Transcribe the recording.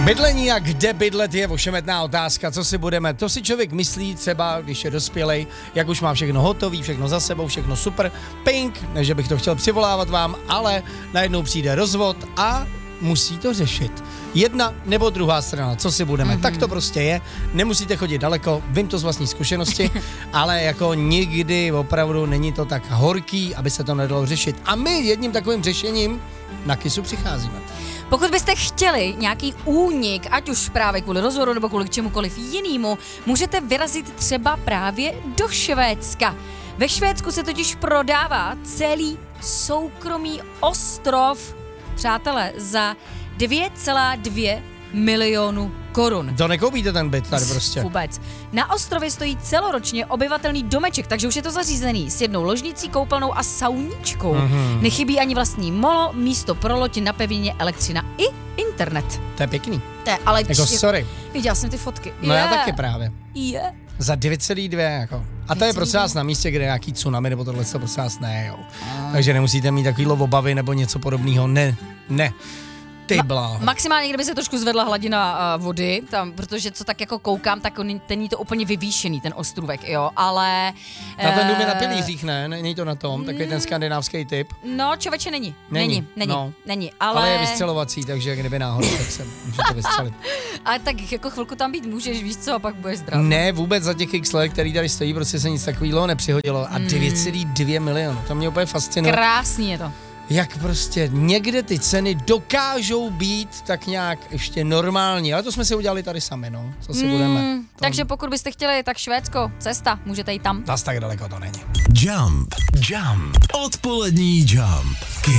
Bydlení a kde bydlet je ošemetná otázka, co si budeme. To si člověk myslí třeba, když je dospělej, jak už má všechno hotový, všechno za sebou, všechno super, pink, ne, že bych to chtěl přivolávat vám, ale najednou přijde rozvod a musí to řešit. Jedna nebo druhá strana, co si budeme. Tak to prostě je, nemusíte chodit daleko, vím to z vlastní zkušenosti, ale jako nikdy opravdu není to tak horký, aby se to nedalo řešit. A my jedním takovým řešením na Kissu přicházíme. Pokud byste chtěli nějaký únik, ať už právě kvůli rozvodu nebo kvůli čemukoliv jinému, můžete vyrazit třeba právě do Švédska. Ve Švédsku se totiž prodává celý soukromý ostrov, přátelé, za 2,2 milionu korun. To nekoupíte ten byt tady prostě. Vůbec. Na ostrově stojí celoročně obyvatelný domeček, takže už je to zařízený s jednou ložnicí, koupelnou a sauníčkou. Nechybí ani vlastní molo, místo pro loď na pevnině, elektřina i internet. To je pěkný. To je, ale Jako sorry. Viděla jsem ty fotky. No já taky právě. Je. Za 9,2 jako. A to je prosím vás na místě, kde je nějaký tsunami nebo tohle se prosím vás ne, jo. Takže nemusíte mít takovýhle obavy nebo něco podobného. Ne. Ty bláho. Maximálně, kdyby se trošku zvedla hladina vody, tam, protože co tak jako koukám, tak není to úplně vyvýšený, ten ostrůvek, jo, ale... Na ten dům je na pilířích, ne? Není to na tom, takový ten skandinávský typ. No, člověče, není, ale... ale je vystřelovací, takže kdyby náhodou, tak se můžete vystřelit. Ale tak jako chvilku tam být můžeš, víš co, a pak budeš zdravý. Ne, vůbec za těch x let, který tady stojí, prostě se nic takového nepřihodilo. A 9,2 milionu, to mě úplně fascinuje. Krásný je to. Jak prostě někde ty ceny dokážou být tak nějak ještě normální, ale to jsme si udělali tady sami, no, co si budeme. Takže pokud byste chtěli, tak Švédsko, cesta, můžete jít tam. Zas tak daleko to není. Jump. Odpolední Jump.